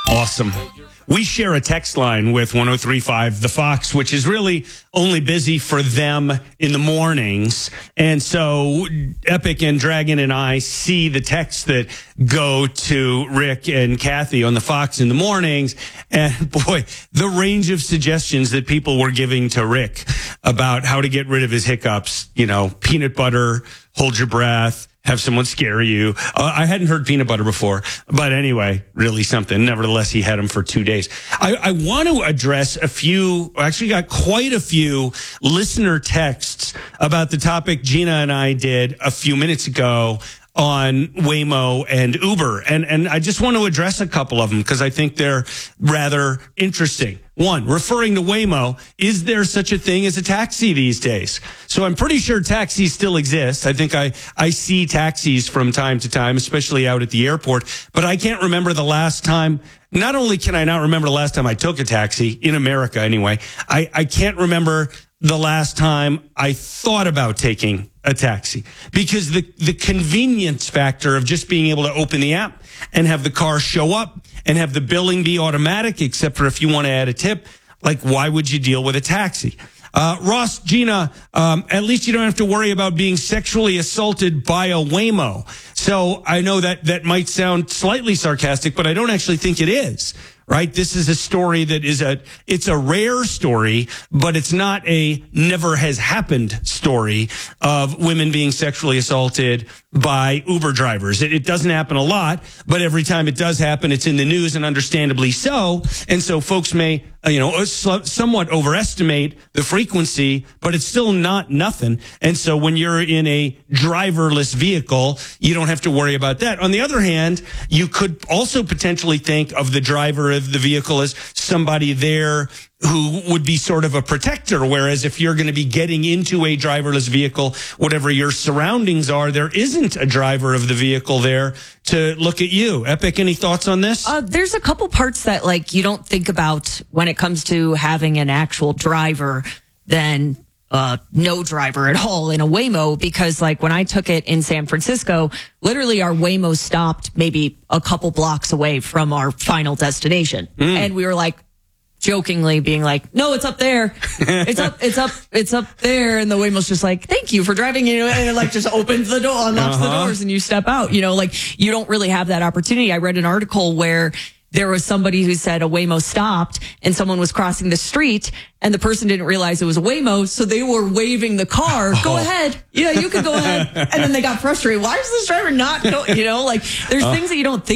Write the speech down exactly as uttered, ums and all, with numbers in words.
Awesome. We share a text line with one oh three point five The Fox, which is really only busy for them in the mornings. And so Epic and Dragon and I see the texts that go to Rick and Kathy on The Fox in the mornings. And boy, the range of suggestions that people were giving to Rick about how to get rid of his hiccups, you know, peanut butter, hold your breath, have someone scare you. Uh, I hadn't heard peanut butter before, but anyway, really something. Nevertheless, he had them for two days. I, I want to address a few, actually got quite a few listener texts about the topic Gina and I did a few minutes ago on Waymo and Uber. And, and I just want to address a couple of them because I think they're rather interesting. One, referring to Waymo, is there such a thing as a taxi these days? So I'm pretty sure taxis still exist. I think I, I see taxis from time to time, especially out at the airport, but I can't remember the last time. Not only can I not remember the last time I took a taxi, in America anyway, I, I can't remember the last time I thought about taking a taxi because the, the convenience factor of just being able to open the app and have the car show up and have the billing be automatic, except for if you want to add a tip, like why would you deal with a taxi? Uh, Ross, Gina, um, at least you don't have to worry about being sexually assaulted by a Waymo. So I know that that might sound slightly sarcastic, but I don't actually think it is. Right? This is a story that is a, it's a rare story, but it's not a never has happened story of women being sexually assaulted by Uber drivers. It, it doesn't happen a lot, but every time it does happen, it's in the news, and understandably so. And so folks may, uh, you know, somewhat overestimate the frequency, but it's still not nothing. And so when you're in a driverless vehicle, you don't have to worry about that. On the other hand, you could also potentially think of the driver of the vehicle as somebody there who would be sort of a protector, whereas if you're going to be getting into a driverless vehicle, whatever your surroundings are, there isn't a driver of the vehicle there to look at you. Epic, any thoughts on this? Uh, there's a couple parts that like you don't think about when it comes to having an actual driver than uh, no driver at all in a Waymo, because like when I took it in San Francisco, literally our Waymo stopped maybe a couple blocks away from our final destination. Mm. And we were like, jokingly being like, no, it's up there. It's up, it's up, it's up there. And the Waymo's just like, thank you for driving. You know, and it like just opens the door, unlocks uh-huh. the doors, and you step out. You know, like you don't really have that opportunity. I read an article where there was somebody who said a Waymo stopped and someone was crossing the street and the person didn't realize it was a Waymo. So they were waving the car. Oh. Go ahead. You know, you can go ahead. And then they got frustrated. Why is this driver not go? You know, like there's uh. things that you don't think